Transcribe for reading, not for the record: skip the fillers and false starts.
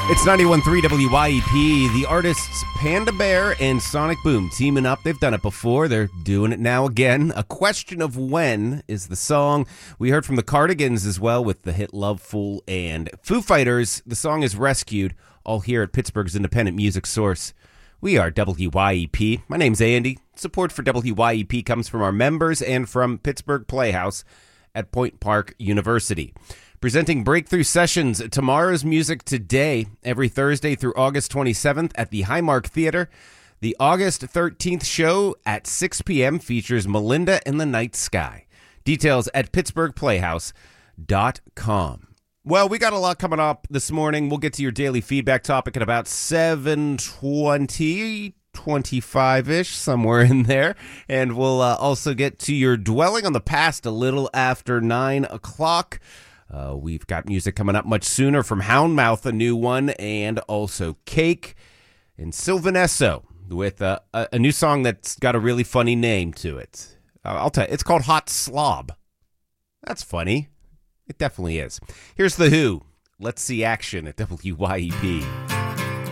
It's 91.3 WYEP. The artists Panda Bear and Sonic Boom teaming up. They've done it before. They're doing it now again. A Question of When is the song. We heard from the Cardigans as well with the hit Love Fool, and Foo Fighters. The song is Rescued, all here at Pittsburgh's independent music source. We are WYEP. My name's Andy. Support for WYEP comes from our members and from Pittsburgh Playhouse at Point Park University. Presenting Breakthrough Sessions, Tomorrow's Music Today, every Thursday through August 27th at the Highmark Theater. The August 13th show at 6 p.m. features Melinda in the Night Sky. Details at pittsburghplayhouse.com. Well, we got a lot coming up this morning. We'll get to your daily feedback topic at about 7:20, 25-ish, somewhere in there. And we'll also get to your Dwelling on the Past a little after 9 o'clock. We've got music coming up much sooner from Houndmouth, a new one, and also Cake and Sylvanesso with a new song that's got a really funny name to it. I'll tell you, it's called Hot Slob. That's funny. It definitely is. Here's The Who. Let's see action at WYEP.